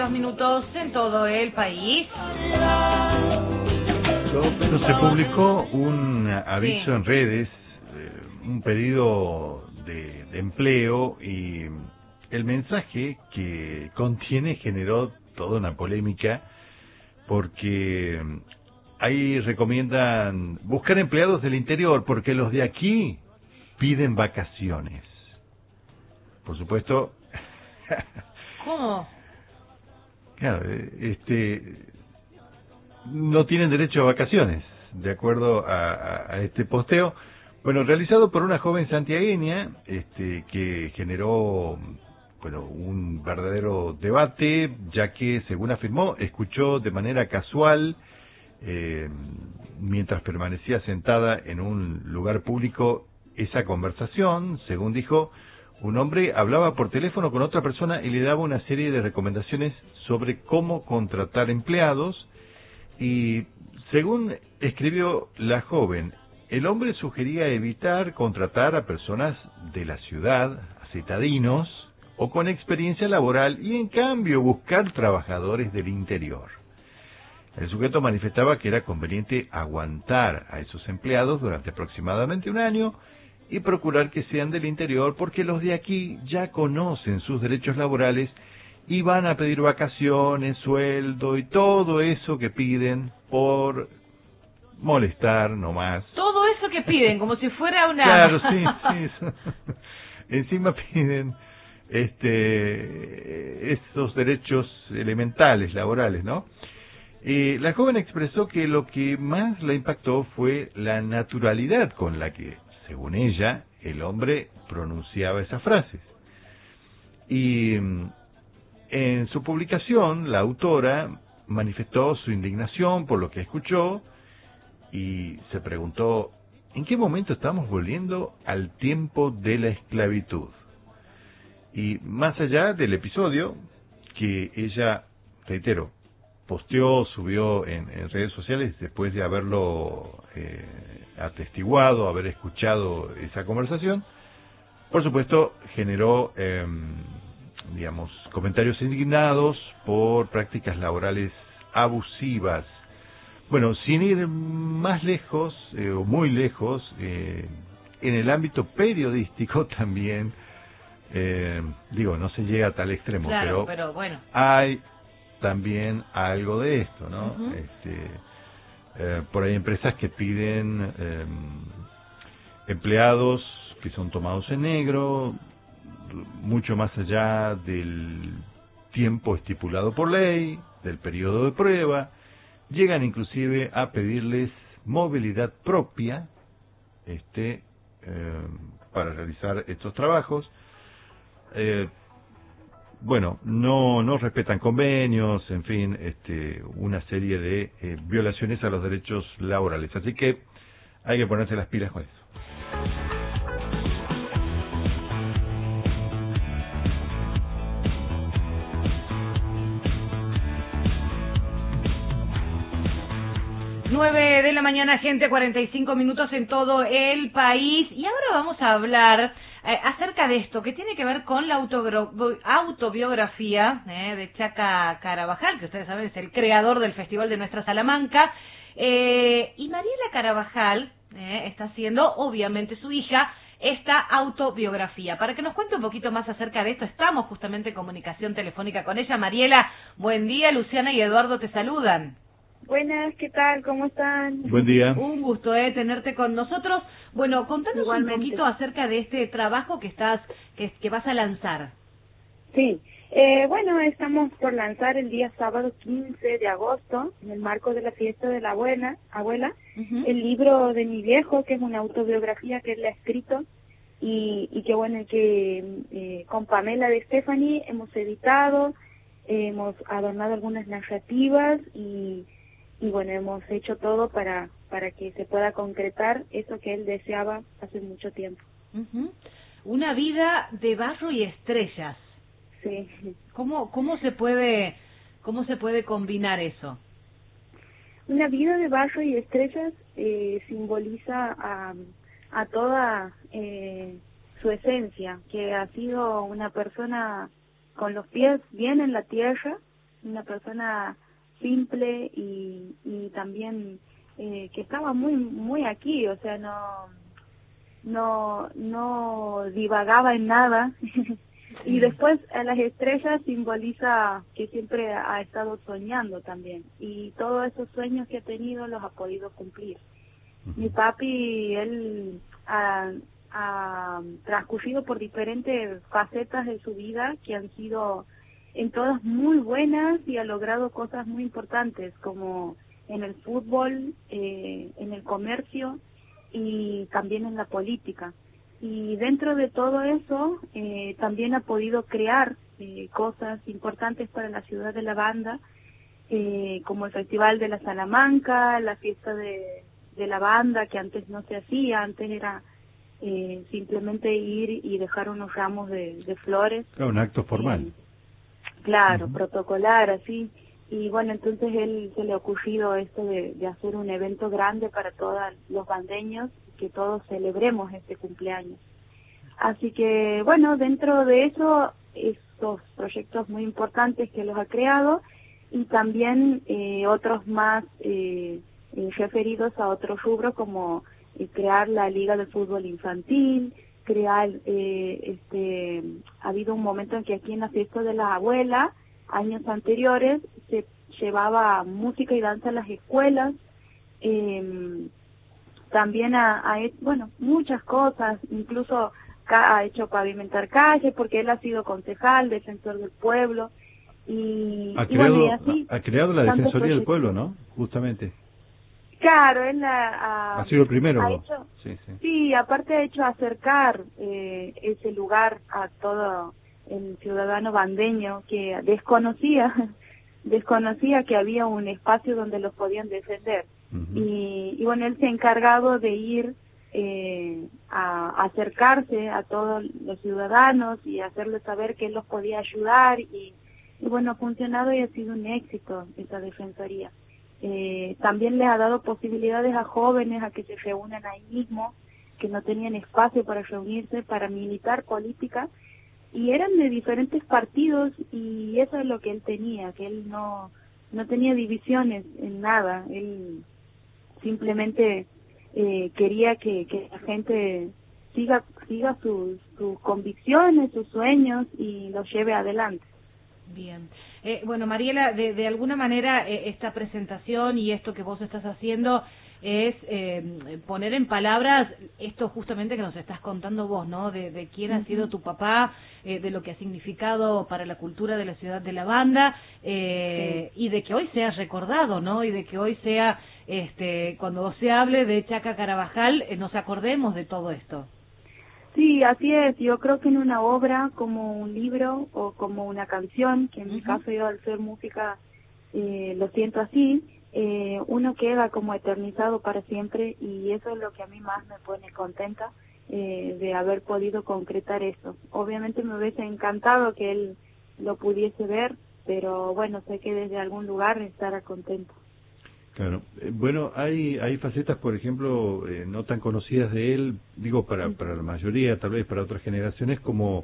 Minutos en todo el país. Pero se publicó un aviso Sí. en redes, un pedido de empleo, y el mensaje que contiene generó toda una polémica porque ahí recomiendan buscar empleados del interior porque los de aquí piden vacaciones. Por supuesto. ¿Cómo? Claro, no tienen derecho a vacaciones, de acuerdo a este posteo. Bueno, realizado por una joven santiagueña, que generó, bueno, un verdadero debate, ya que, según afirmó, escuchó de manera casual, mientras permanecía sentada en un lugar público, esa conversación. Según dijo, un hombre hablaba por teléfono con otra persona y le daba una serie de recomendaciones sobre cómo contratar empleados. Y según escribió la joven, el hombre sugería evitar contratar a personas de la ciudad, a citadinos o con experiencia laboral, y en cambio buscar trabajadores del interior. El sujeto manifestaba que era conveniente aguantar a esos empleados durante aproximadamente un año y procurar que sean del interior, porque los de aquí ya conocen sus derechos laborales y van a pedir vacaciones, sueldo y todo eso que piden por molestar nomás. Todo eso que piden, como si fuera una... Claro, sí. Encima piden esos derechos elementales laborales, ¿no? La joven expresó que lo que más la impactó fue la naturalidad con la que, según ella, el hombre pronunciaba esas frases. Y en su publicación, la autora manifestó su indignación por lo que escuchó y se preguntó, ¿en qué momento estamos volviendo al tiempo de la esclavitud? Y más allá del episodio, que ella, reitero, posteó, subió en redes sociales después de haberlo atestiguado, haber escuchado esa conversación, por supuesto generó, digamos, comentarios indignados por prácticas laborales abusivas. Bueno, sin ir más lejos, o muy lejos, en el ámbito periodístico también, no se llega a tal extremo, Claro, pero bueno. hay también algo de esto, ¿no? Uh-huh. Por ahí empresas que piden empleados que son tomados en negro, mucho más allá del tiempo estipulado por ley, del periodo de prueba, llegan inclusive a pedirles movilidad propia, para realizar estos trabajos. No respetan convenios, en fin, una serie de violaciones a los derechos laborales. Así que hay que ponerse las pilas con eso. Nueve de la mañana, gente, 45 minutos en todo el país. Y ahora vamos a hablar acerca de esto, que tiene que ver con la autobiografía de Chaca Carabajal, que ustedes saben es el creador del Festival de Nuestra Salamanca. Y Mariela Carabajal está haciendo, obviamente, su hija, esta autobiografía. Para que nos cuente un poquito más acerca de esto, estamos justamente en comunicación telefónica con ella. Mariela, buen día. Luciana y Eduardo te saludan. Buenas, ¿qué tal? ¿Cómo están? Buen día. Un gusto tenerte con nosotros. Bueno, contanos Igualmente. un poquito acerca de este trabajo que vas a lanzar. Sí, estamos por lanzar el día sábado 15 de agosto, en el marco de la fiesta de la abuela, Uh-huh. el libro de mi viejo, que es una autobiografía que él ha escrito, y que con Pamela de Stephanie hemos editado, hemos adornado algunas narrativas y hemos hecho todo para que se pueda concretar eso que él deseaba hace mucho tiempo. Uh-huh. Una vida de barro y estrellas. Sí. ¿Cómo se puede combinar eso? Una vida de barro y estrellas simboliza a toda su esencia, que ha sido una persona con los pies bien en la tierra, una persona simple y también que estaba muy aquí, o sea, no divagaba en nada. Y después a las estrellas simboliza que siempre ha estado soñando también, y todos esos sueños que ha tenido los ha podido cumplir. Mi papi, él ha transcurrido por diferentes facetas de su vida que han sido en todas muy buenas, y ha logrado cosas muy importantes, como en el fútbol, en el comercio y también en la política. Y dentro de todo eso también ha podido crear cosas importantes para la ciudad de La Banda, como el Festival de la Salamanca, la fiesta de la banda, que antes no se hacía, antes era simplemente ir y dejar unos ramos de flores. Claro, un acto formal. Claro, protocolar, así. Y bueno, entonces él se le ha ocurrido esto de hacer un evento grande para todos los bandeños, que todos celebremos este cumpleaños. Así que, bueno, dentro de eso, estos proyectos muy importantes que los ha creado, y también otros más referidos a otros rubros, como crear la Liga de Fútbol Infantil, crear, ha habido un momento en que aquí en la fiesta de la abuela, años anteriores, se llevaba música y danza a las escuelas. También ha hecho, bueno, muchas cosas, incluso ha hecho pavimentar calles, porque él ha sido concejal, defensor del pueblo, ha creado la Defensoría del Pueblo, ¿no? Justamente. Claro, él ha sido el primero. Sí, aparte ha hecho acercar ese lugar a todo el ciudadano bandeño que desconocía que había un espacio donde los podían defender. Y bueno, él se ha encargado de ir a acercarse a todos los ciudadanos y hacerles saber que él los podía ayudar, y bueno, ha funcionado y ha sido un éxito esa defensoría. También les ha dado posibilidades a jóvenes a que se reúnan ahí mismo, que no tenían espacio para reunirse, para militar política, y eran de diferentes partidos, y eso es lo que él tenía, que él no tenía divisiones en nada. Él simplemente quería que la gente siga sus convicciones, sus sueños, y los lleve adelante. Bien. Bueno, Mariela, de alguna manera esta presentación y esto que vos estás haciendo es poner en palabras esto justamente que nos estás contando vos, ¿no? De quién ha sido tu papá, de lo que ha significado para la cultura de la ciudad de La Banda, y de que hoy sea recordado, ¿no? Y de que hoy sea, cuando se hable de Chaca Carabajal, nos acordemos de todo esto. Sí, así es. Yo creo que en una obra, como un libro o como una canción, que en mi caso yo al ser música lo siento así, uno queda como eternizado para siempre, y eso es lo que a mí más me pone contenta, de haber podido concretar eso. Obviamente me hubiese encantado que él lo pudiese ver, pero bueno, sé que desde algún lugar estará contento. Claro. Bueno, hay facetas, por ejemplo, no tan conocidas de él, digo, para la mayoría, tal vez para otras generaciones, como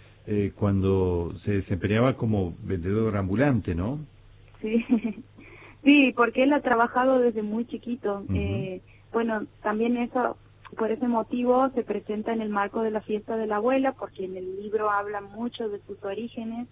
cuando se desempeñaba como vendedor ambulante, ¿no? Sí, sí, porque él ha trabajado desde muy chiquito. Bueno, también eso, por ese motivo, se presenta en el marco de la fiesta de la abuela, porque en el libro habla mucho de sus orígenes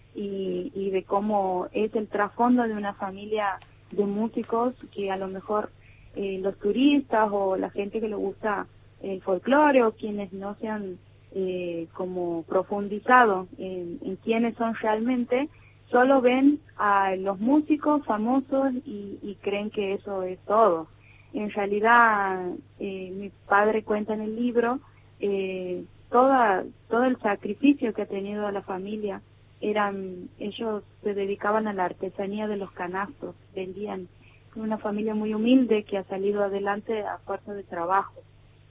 y de cómo es el trasfondo de una familia de músicos, que a lo mejor los turistas o la gente que le gusta el folclore, o quienes no se han como profundizado en quiénes son realmente, solo ven a los músicos famosos y creen que eso es todo. En realidad, mi padre cuenta en el libro todo el sacrificio que ha tenido la familia. Ellos se dedicaban a la artesanía de los canastos, vendían. Una familia muy humilde que ha salido adelante a fuerza de trabajo.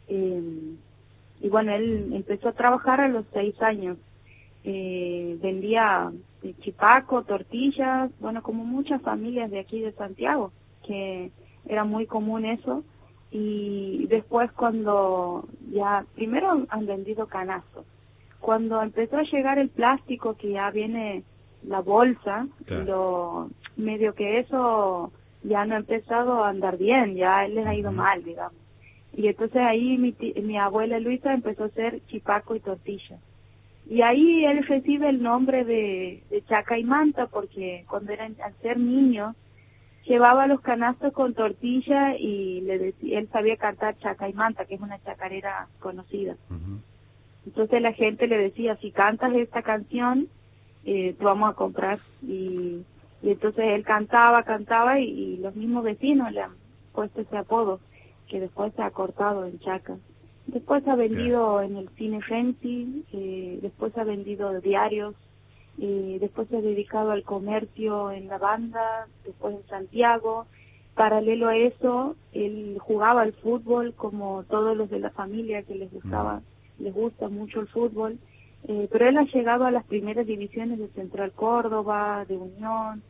Y bueno, él empezó a trabajar a los 6 años. Vendía chipaco, tortillas, bueno, como muchas familias de aquí de Santiago, que era muy común eso. Y después, cuando ya, primero han vendido canastos. Cuando empezó a llegar el plástico, que ya viene la bolsa, Claro. lo medio que eso ya no ha empezado a andar bien, ya él les ha ido mal, digamos. Y entonces ahí mi abuela Luisa empezó a hacer chipaco y tortilla. Y ahí él recibe el nombre de Chaca y Manta, porque cuando al ser niño, llevaba los canastos con tortilla y él sabía cantar Chaca y Manta, que es una chacarera conocida. Ujú. Entonces la gente le decía, si cantas esta canción, te vamos a comprar. Y entonces él cantaba y los mismos vecinos le han puesto ese apodo, que después se ha cortado en Chaca. Después ha vendido en el cine Renzi, después ha vendido diarios, después se ha dedicado al comercio en la banda, después en Santiago. Paralelo a eso, él jugaba al fútbol como todos los de la familia que les gusta mucho el fútbol, pero él ha llegado a las primeras divisiones de Central Córdoba, de Unión,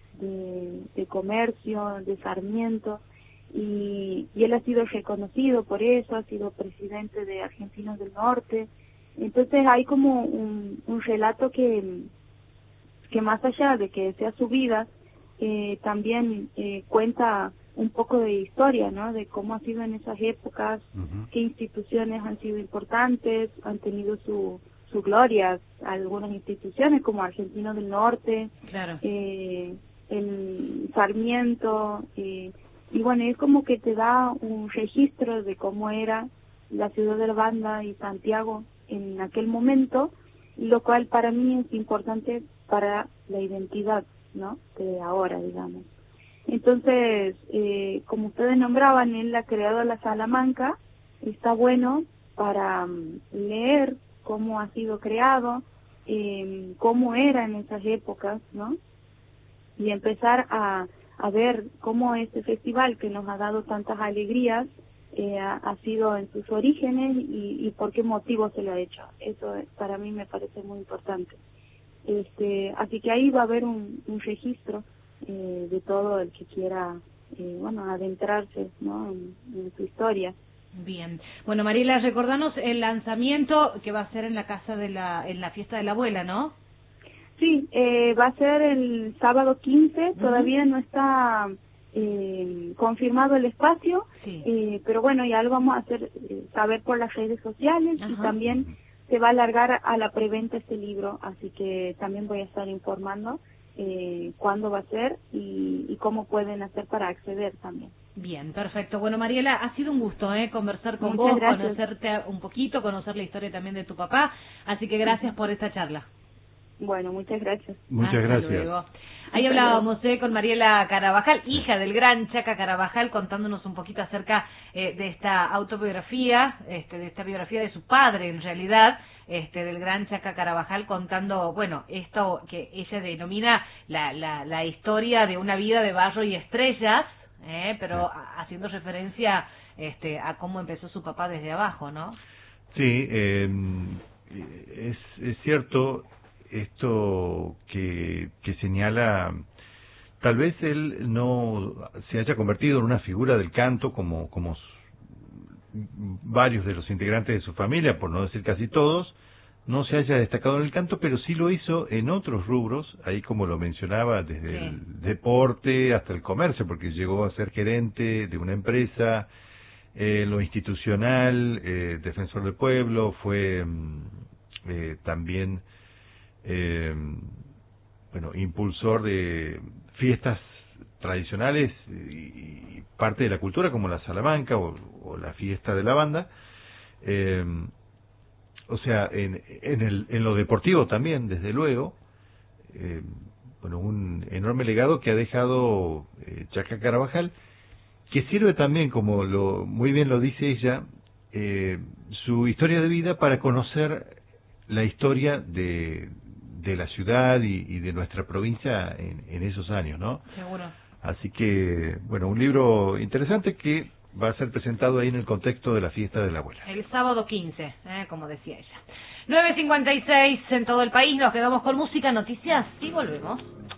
de Comercio, de Sarmiento, y él ha sido reconocido por eso, ha sido presidente de Argentinos del Norte. Entonces hay como un relato que más allá de que sea su vida, también cuenta un poco de historia, ¿no? De cómo ha sido en esas épocas, qué instituciones han sido importantes, han tenido su gloria, algunas instituciones como Argentinos del Norte, Claro. el Sarmiento, y bueno, es como que te da un registro de cómo era la ciudad de la banda y Santiago en aquel momento, lo cual para mí es importante para la identidad, ¿no? De ahora, digamos. Entonces, como ustedes nombraban, él ha creado la Salamanca, está bueno para leer cómo ha sido creado, cómo era en esas épocas, ¿no? Y empezar a ver cómo este festival que nos ha dado tantas alegrías ha sido en sus orígenes y por qué motivo se lo ha hecho. Eso para mí me parece muy importante. Así que ahí va a haber un registro de todo el que quiera adentrarse, ¿no? en su historia. Bien. Bueno, Mariela, recordanos el lanzamiento que va a ser en la casa en la fiesta de la abuela, ¿no? Sí, va a ser el sábado 15, todavía no está confirmado el espacio, sí. Pero bueno, ya lo vamos a hacer saber por las redes sociales. Ajá. Y también se va a alargar a la preventa este libro, así que también voy a estar informando cuándo va a ser y cómo pueden hacer para acceder también. Bien, perfecto. Bueno, Mariela, ha sido un gusto conversar con Muchas vos, gracias. Conocerte un poquito, conocer la historia también de tu papá, así que gracias por esta charla. Bueno, muchas gracias. Muchas gracias. Luego. Ahí hablábamos con Mariela Carabajal, hija del gran Chaca Carabajal, contándonos un poquito acerca de esta autobiografía, de esta biografía de su padre, en realidad, del gran Chaca Carabajal, contando, bueno, esto que ella denomina la historia de una vida de barro y estrellas, pero sí, haciendo referencia a cómo empezó su papá desde abajo, ¿no? Sí, es cierto esto que señala. Tal vez él no se haya convertido en una figura del canto como varios de los integrantes de su familia, por no decir casi todos, no se haya destacado en el canto, pero sí lo hizo en otros rubros, ahí como lo mencionaba, desde el deporte hasta el comercio, porque llegó a ser gerente de una empresa, lo institucional, defensor del pueblo, fue también impulsor de fiestas tradicionales y parte de la cultura como la Salamanca o la fiesta de la banda, o sea, en lo deportivo también, desde luego, un enorme legado que ha dejado Chaca Carabajal, que sirve también, como muy bien lo dice ella, su historia de vida para conocer la historia de la ciudad y de nuestra provincia en esos años, ¿no? Seguro. Así que, un libro interesante que va a ser presentado ahí en el contexto de la fiesta de la abuela. El sábado 15, como decía ella. 9:56 en todo el país, nos quedamos con música, noticias y volvemos.